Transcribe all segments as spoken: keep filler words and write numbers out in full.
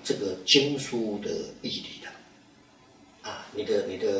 这个经书的义理的，啊，你的你的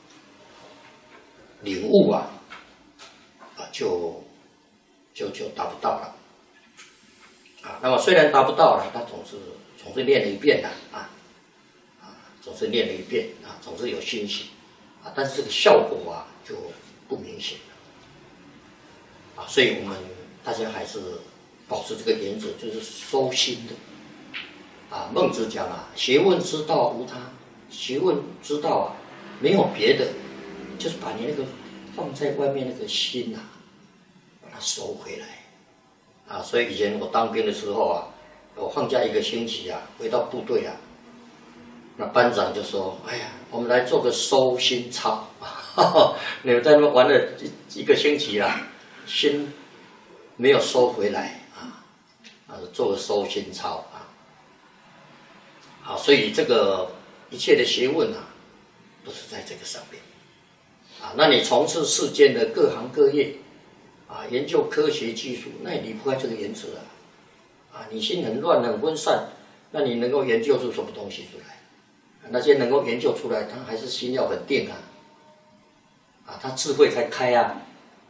领悟啊，啊就就就达不到了，啊，那么虽然达不到了，他总是总是念了一遍的啊，啊，总是念了一遍啊，总是有欣喜啊，但是这个效果啊就不明显了，啊，所以我们大家还是保持这个原则，就是收心的。啊，孟子讲啊，学问之道无他，学问之道啊，没有别的，就是把你那个放在外面那个心啊，把它收回来。啊，所以以前我当兵的时候啊，我放假一个星期啊，回到部队啊，那班长就说：“哎呀，我们来做个收心操。你们在那边玩了一一个星期啦，心没有收回来啊，啊，做个收心操啊。”啊，所以这个一切的学问啊，都是在这个上面。啊，那你从事世间的各行各业，啊，研究科学技术，那也离不开这个原则啊。啊，你心很乱很分散，那你能够研究出什么东西出来？那些能够研究出来，他还是心要很定啊。啊，他智慧才开啊。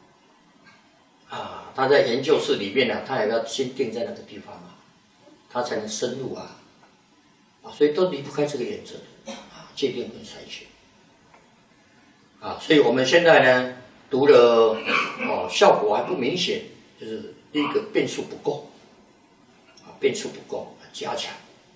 啊，他在研究室里面呢、啊，他也要心定在那个地方啊，他才能深入啊。啊，所以都离不开这个原则的啊，界定跟筛选啊，所以我们现在呢读了哦，效果还不明显，就是第一个变数不够啊，变数不够，加强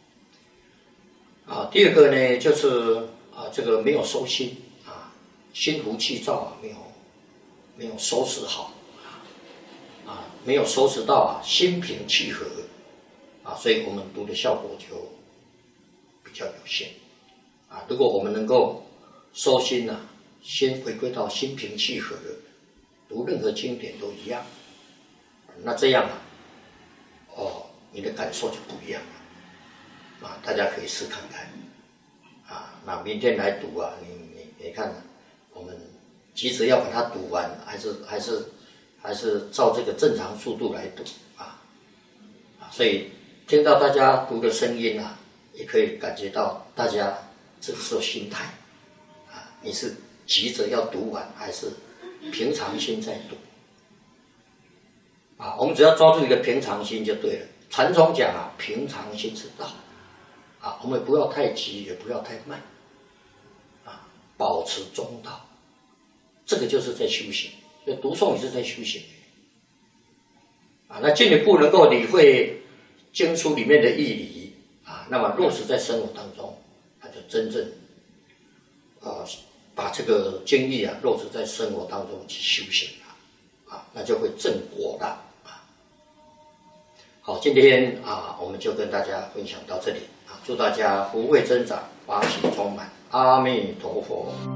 啊，第二个呢就是啊，这个没有收心啊，心浮气躁啊，没有没有收拾好啊，没有收拾到啊，心平气和啊，所以我们读的效果就比较有限啊。如果我们能够收心啊，先回归到心平气和的，读任何经典都一样，那这样啊，哦，你的感受就不一样了啊。大家可以试看看啊。那明天来读啊，你你你看、啊，我们急着要把它读完，还是还是还是照这个正常速度来读啊啊。所以听到大家读的声音啊，也可以感觉到大家这个时候心态啊，你是急着要读完，还是平常心在读啊？我们只要抓住一个平常心就对了。禅宗讲啊，平常心是道啊，我们不要太急，也不要太慢啊，保持中道，这个就是在修行。所以读诵也是在修行啊。那进一步能够理会经书里面的义理啊，那么落实在生活当中，那就真正啊把这个经义啊落实在生活当中去修行了啊，那就会正果了啊。好，今天啊我们就跟大家分享到这里啊，祝大家福慧增长，法喜充满，阿弥陀佛。